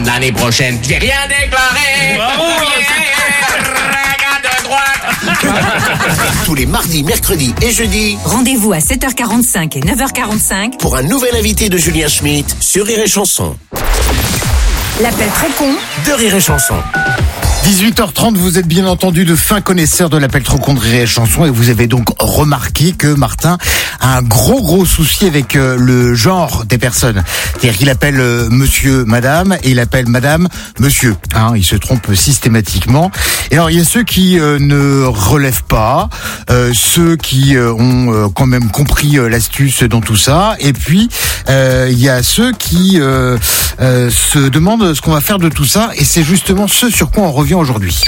l'année prochaine. J'ai rien déclaré. Bravo. Regarde de droite. Tous les mardis, mercredis et jeudis, Rendez-vous à 7h45 et 9h45 pour un nouvel invité de Julien Schmitt sur Rire et Chanson. L'appel trop con De Rire et Chanson. 18h30, vous êtes bien entendu de fins connaisseurs de l'appel trop con de Rire et Chanson, et vous avez donc remarqué que Martin a un gros souci avec le genre des personnes. C'est-à-dire qu'il appelle monsieur, madame, et il appelle madame, monsieur. Il se trompe systématiquement. Et alors, il y a ceux qui ne relèvent pas, ceux qui ont quand même compris l'astuce dans tout ça, et puis il y a ceux qui se demandent ce qu'on va faire de tout ça, et c'est justement ce sur quoi on revient aujourd'hui.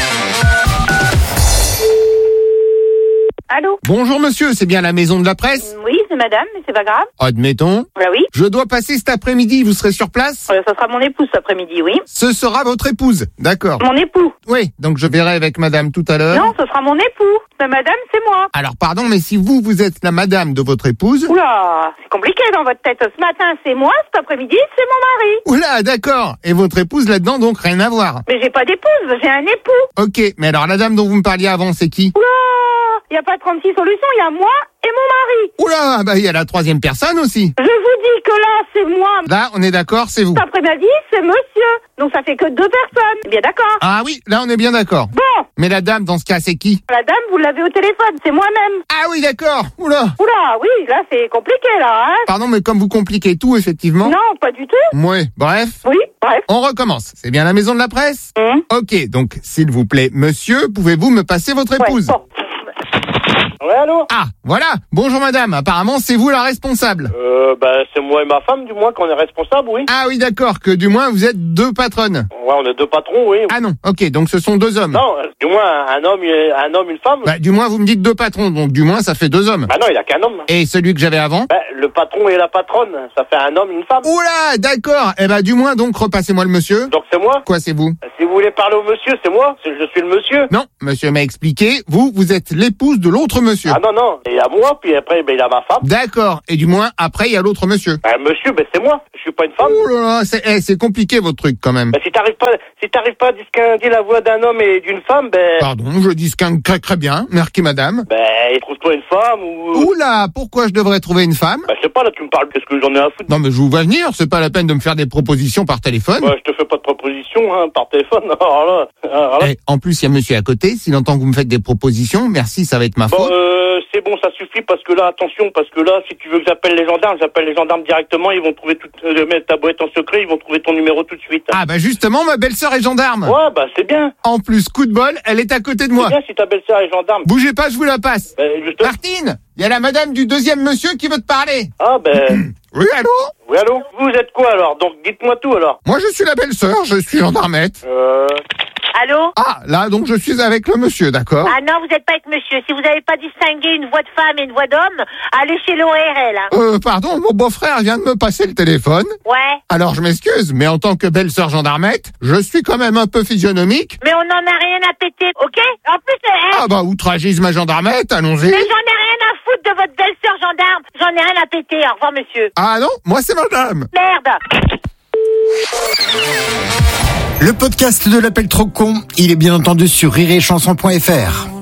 Allô? Bonjour monsieur, c'est bien la maison de la presse? Oui, c'est madame, mais c'est pas grave. Admettons. Bah oui. Je dois passer cet après-midi, vous serez sur place? Ça sera mon épouse cet après-midi, oui. Ce sera votre épouse, d'accord. Mon époux. Oui, donc je verrai avec madame tout à l'heure. Non, ce sera mon époux. Mais madame, c'est moi. Alors pardon, mais si vous êtes la madame de votre épouse... Oula, c'est compliqué dans votre tête. Ce matin, c'est moi, cet après-midi, c'est mon mari. Oula, d'accord. Et votre épouse là-dedans, donc rien à voir. Mais j'ai pas d'épouse, j'ai un époux. Ok, mais alors la dame dont vous me parliez avant, c'est qui? Oula, il y a pas 36 solutions, il y a moi et mon mari. Oula, bah il y a la troisième personne aussi. Je vous dis que là, c'est moi. Là, on est d'accord, c'est vous. Cet après-midi, c'est monsieur. Donc ça fait que 2 personnes. Bien d'accord. Ah oui, là on est bien d'accord. Bon. Mais la dame, dans ce cas, c'est qui? La dame, vous l'avez au téléphone, c'est moi-même. Ah oui, d'accord. Oula. Oula, oui, là, c'est compliqué, là, hein. Pardon, mais comme vous compliquez tout, effectivement. Non, pas du tout. Ouais, bref. Oui, bref. On recommence. C'est bien la maison de la presse? Ok, donc, s'il vous plaît, monsieur, pouvez-vous me passer votre épouse? Ouais, bon. Ouais, allô? Ah, voilà. Bonjour madame, apparemment c'est vous la responsable. C'est moi et ma femme, du moins, qu'on est responsable, oui. Ah oui, d'accord, que du moins vous êtes 2 patronnes. Ouais, on est 2 patrons, oui. Ah non, ok, donc ce sont 2 hommes. Non, du moins, un homme, une femme. Bah, du moins vous me dites 2 patrons, donc du moins ça fait 2 hommes. Bah non, il y a qu'un homme. Et celui que j'avais avant? Le patron et la patronne, ça fait un homme, une femme. Oula, d'accord. Eh ben du moins donc repassez-moi le monsieur. Donc c'est moi. Quoi, c'est vous? Si vous voulez parler au monsieur, c'est moi. Je suis le monsieur. Non, monsieur m'a expliqué, vous êtes l'épouse de l'autre monsieur. Ah non, il y a moi, puis après, il y a ma femme. D'accord, et du moins après il y a l'autre monsieur. Monsieur, c'est moi. Je suis pas une femme. Oh là là, c'est compliqué votre truc quand même. Si t'arrives pas à distinguer la voix d'un homme et d'une femme, Pardon, je distingue très bien, merci madame. Trouve-toi une femme ou... Oula, pourquoi je devrais trouver une femme? Je sais pas, là, tu me parles, qu'est-ce que j'en ai à foutre? Non mais je vous vois venir, c'est pas la peine de me faire des propositions par téléphone. Je te fais pas de propositions, par téléphone. Alors là. Et en plus, il y a monsieur à côté, s'il entend que vous me faites des propositions, merci, ça va être ma faute. C'est bon, ça suffit, parce que là, attention, si tu veux que j'appelle les gendarmes directement, ils vont trouver ta boîte en secret, ils vont trouver ton numéro tout de suite. Ah bah justement, ma belle-sœur est gendarme. Ouais, c'est bien. En plus, coup de bol, elle est à côté de moi. C'est bien si ta belle-sœur est gendarme. Bougez pas, je vous la passe. Martine, il y a la madame du 2e monsieur qui veut te parler. Oui, allô? Oui, allô? Vous êtes quoi alors? Donc dites-moi tout alors. Moi je suis la belle-sœur, je suis gendarmette. Allô? Ah, là donc je suis avec le monsieur, d'accord? Ah non, vous n'êtes pas avec monsieur. Si vous n'avez pas distingué une voix de femme et une voix d'homme, allez chez l'ORL. Pardon, mon beau-frère vient de me passer le téléphone. Ouais. Alors je m'excuse, mais en tant que belle-sœur gendarmette, je suis quand même un peu physionomique. Mais on n'en a rien à péter, ok? En plus, Ah bah, outragisme à gendarmette, allons-y. Mais j'en ai rien à foutre de votre belle-sœur gendarme. J'en ai rien à péter. Au revoir, monsieur. Ah non, moi c'est madame. Merde. Le podcast de l'appel trop con, il est bien entendu sur rireetchanson.fr.